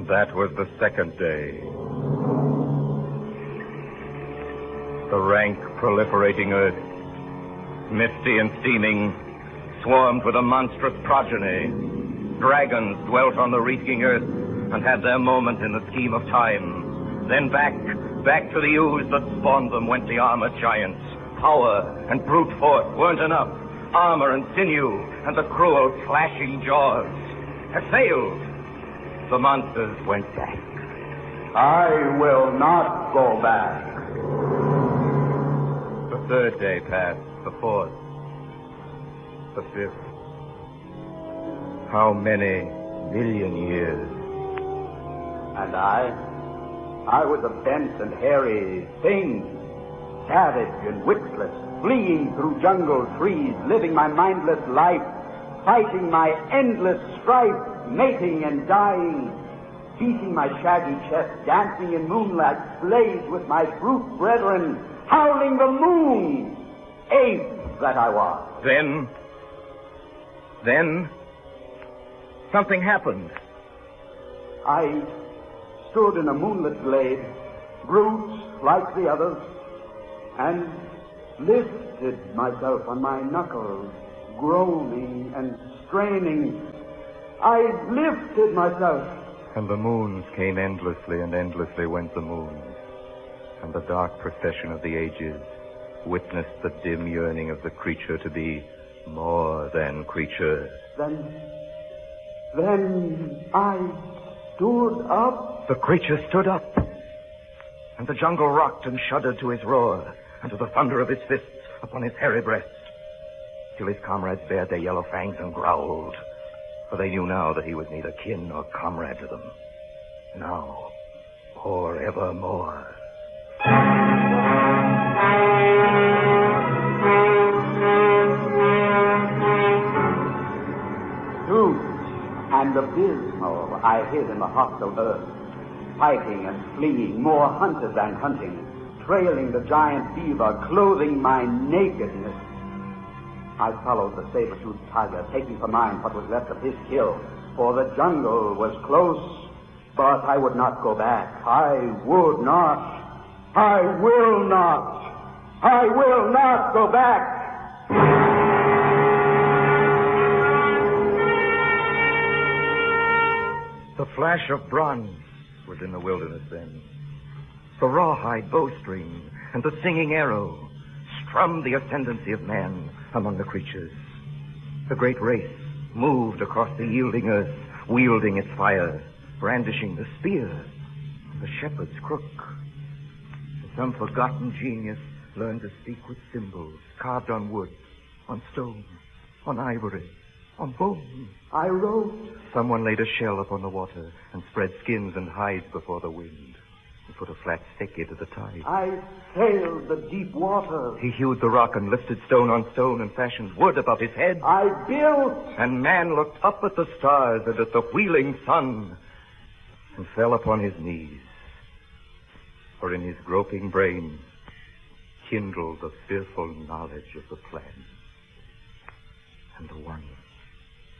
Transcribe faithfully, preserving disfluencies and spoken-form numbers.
And that was the second day. The rank, proliferating earth, misty and steaming, swarmed with a monstrous progeny. Dragons dwelt on the reeking earth and had their moment in the scheme of time. Then back, back to the ooze that spawned them went the armored giants. Power and brute force weren't enough. Armor and sinew and the cruel flashing jaws had failed. The monsters went back. I will not go back. The third day passed, the fourth, the fifth. How many million years? And I? I was a bent and hairy thing, savage and witless, fleeing through jungle trees, living my mindless life, fighting my endless strife, mating and dying, beating my shaggy chest, dancing in moonlight blaze with my brute brethren, howling the moon, ape that I was. Then, then, something happened. I stood in a moonlit glade, brute like the others, and lifted myself on my knuckles, groaning and straining. I lifted myself. And the moons came endlessly, and endlessly went the moons. And the dark procession of the ages witnessed the dim yearning of the creature to be more than creature. Then, then I stood up. The creature stood up, and the jungle rocked and shuddered to his roar and to the thunder of his fists upon his hairy breast, till his comrades bared their yellow fangs and growled, for they knew now that he was neither kin nor comrade to them. Now, or evermore. Huge and abysmal, I hid in the hostile earth, fighting and fleeing, more hunted than hunting, trailing the giant beaver, clothing my nakedness. I followed the saber-toothed tiger, taking for mine what was left of his kill, for the jungle was close, but I would not go back. I would not. I will not. I will not go back. The flash of bronze was in the wilderness then. The rawhide bowstring and the singing arrow strummed the ascendancy of man among the creatures. The great race moved across the yielding earth, wielding its fire, brandishing the spear and the shepherd's crook. And some forgotten genius learned to speak with symbols carved on wood, on stone, on ivory, on bone. I wrote. Someone laid a shell upon the water and spread skins and hides before the wind. He put a flat stick into the tide. I sailed the deep water. He hewed the rock and lifted stone on stone and fashioned wood above his head. I built. And man looked up at the stars and at the wheeling sun and fell upon his knees. For in his groping brain kindled the fearful knowledge of the plan and the wonder.